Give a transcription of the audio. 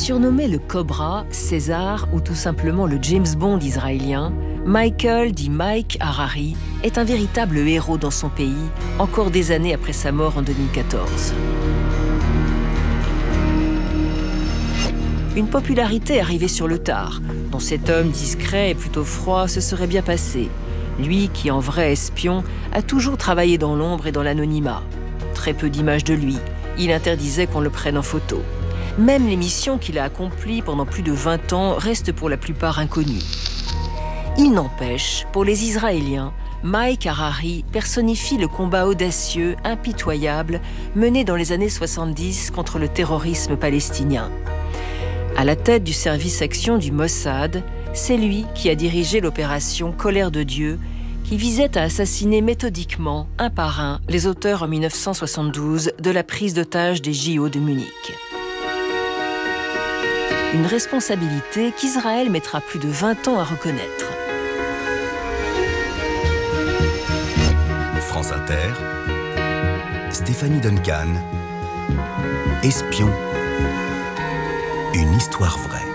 Surnommé le Cobra, César ou tout simplement le James Bond israélien, Michael dit Mike Harari est un véritable héros dans son pays, encore des années après sa mort en 2014. Une popularité arrivée sur le tard, dont cet homme discret et plutôt froid se serait bien passé. Lui qui, en vrai espion, a toujours travaillé dans l'ombre et dans l'anonymat. Très peu d'images de lui, il interdisait qu'on le prenne en photo. Même les missions qu'il a accomplies pendant plus de 20 ans restent pour la plupart inconnues. Il n'empêche, pour les Israéliens, Mike Harari personnifie le combat audacieux, impitoyable, mené dans les années 70 contre le terrorisme palestinien. À la tête du service action du Mossad, c'est lui qui a dirigé l'opération Colère de Dieu, qui visait à assassiner méthodiquement, un par un, les auteurs en 1972 de la prise d'otage des JO de Munich. Une responsabilité qu'Israël mettra plus de 20 ans à reconnaître. France Inter, Stéphanie Duncan, Espion, une histoire vraie.